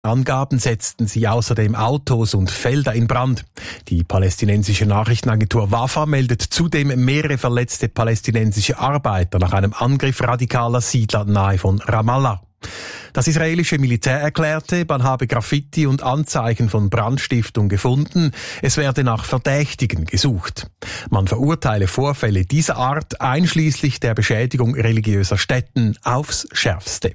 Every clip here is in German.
Angaben setzten sie außerdem Autos und Felder in Brand. Die palästinensische Nachrichtenagentur Wafa meldet zudem mehrere verletzte palästinensische Arbeiter nach einem Angriff radikaler Siedler nahe von Ramallah. Das israelische Militär erklärte, man habe Graffiti und Anzeichen von Brandstiftung gefunden. Es werde nach Verdächtigen gesucht. Man verurteile Vorfälle dieser Art, einschließlich der Beschädigung religiöser Stätten, aufs Schärfste.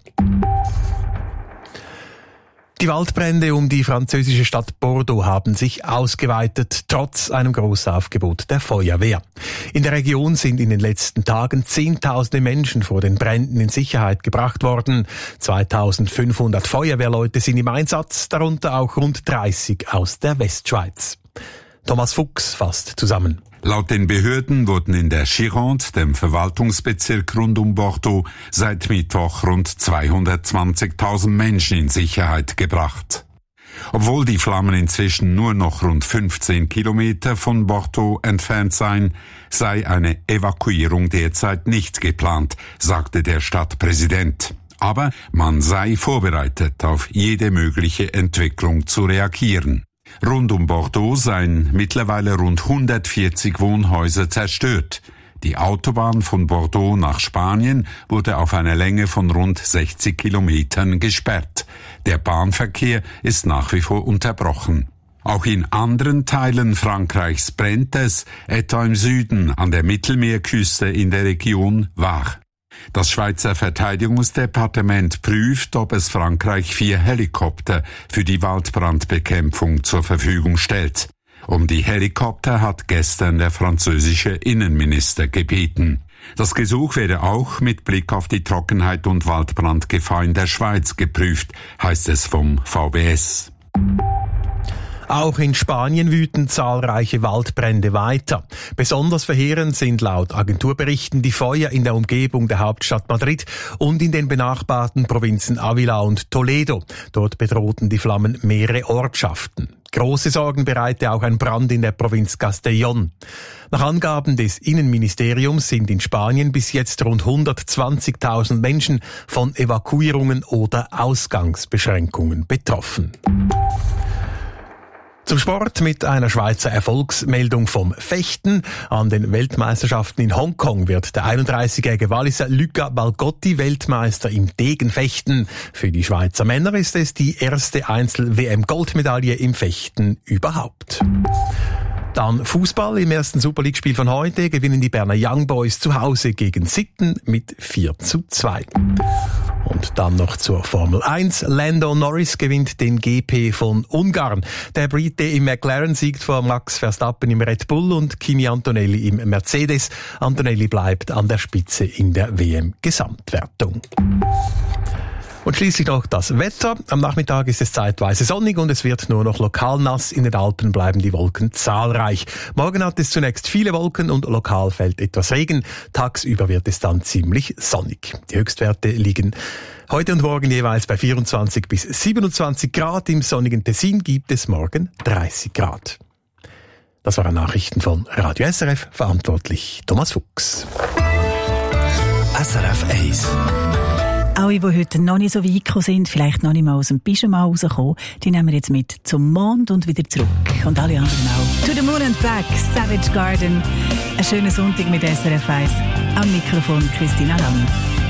Die Waldbrände um die französische Stadt Bordeaux haben sich ausgeweitet, trotz einem Großaufgebot der Feuerwehr. In der Region sind in den letzten Tagen Zehntausende Menschen vor den Bränden in Sicherheit gebracht worden. 2500 Feuerwehrleute sind im Einsatz, darunter auch rund 30 aus der Westschweiz. Thomas Fuchs fasst zusammen. Laut den Behörden wurden in der Gironde, dem Verwaltungsbezirk rund um Bordeaux, seit Mittwoch rund 220.000 Menschen in Sicherheit gebracht. Obwohl die Flammen inzwischen nur noch rund 15 Kilometer von Bordeaux entfernt seien, sei eine Evakuierung derzeit nicht geplant, sagte der Stadtpräsident. Aber man sei vorbereitet, auf jede mögliche Entwicklung zu reagieren. Rund um Bordeaux seien mittlerweile rund 140 Wohnhäuser zerstört. Die Autobahn von Bordeaux nach Spanien wurde auf einer Länge von rund 60 Kilometern gesperrt. Der Bahnverkehr ist nach wie vor unterbrochen. Auch in anderen Teilen Frankreichs brennt es, etwa im Süden an der Mittelmeerküste in der Region Var. Das Schweizer Verteidigungsdepartement prüft, ob es Frankreich 4 Helikopter für die Waldbrandbekämpfung zur Verfügung stellt. Um die Helikopter hat gestern der französische Innenminister gebeten. Das Gesuch werde auch mit Blick auf die Trockenheit und Waldbrandgefahr in der Schweiz geprüft, heißt es vom VBS. Auch in Spanien wüten zahlreiche Waldbrände weiter. Besonders verheerend sind laut Agenturberichten die Feuer in der Umgebung der Hauptstadt Madrid und in den benachbarten Provinzen Ávila und Toledo. Dort bedrohten die Flammen mehrere Ortschaften. Große Sorgen bereite auch ein Brand in der Provinz Castellón. Nach Angaben des Innenministeriums sind in Spanien bis jetzt rund 120.000 Menschen von Evakuierungen oder Ausgangsbeschränkungen betroffen. Zum Sport mit einer Schweizer Erfolgsmeldung vom Fechten. An den Weltmeisterschaften in Hongkong wird der 31-jährige Walliser Luca Balgotti Weltmeister im Degenfechten. Für die Schweizer Männer ist es die erste Einzel-WM-Goldmedaille im Fechten überhaupt. Dann Fußball. Im ersten Super League-Spiel von heute gewinnen die Berner Young Boys zu Hause gegen Sitten mit 4:2. Und dann noch zur Formel 1. Lando Norris gewinnt den GP von Ungarn. Der Brite im McLaren siegt vor Max Verstappen im Red Bull und Kimi Antonelli im Mercedes. Antonelli bleibt an der Spitze in der WM-Gesamtwertung. Und schließlich noch das Wetter. Am Nachmittag ist es zeitweise sonnig und es wird nur noch lokal nass. In den Alpen bleiben die Wolken zahlreich. Morgen hat es zunächst viele Wolken und lokal fällt etwas Regen. Tagsüber wird es dann ziemlich sonnig. Die Höchstwerte liegen heute und morgen jeweils bei 24 bis 27 Grad. Im sonnigen Tessin gibt es morgen 30 Grad. Das waren Nachrichten von Radio SRF. Verantwortlich Thomas Fuchs. SRF 1. Alle, die heute noch nicht so weit gekommen sind, vielleicht noch nicht mal aus dem Pyjama rausgekommen, die nehmen wir jetzt mit zum Mond und wieder zurück. Und alle anderen auch. To the Moon and Back, Savage Garden. Einen schönen Sonntag mit SRF 1. Am Mikrofon Christina Lang.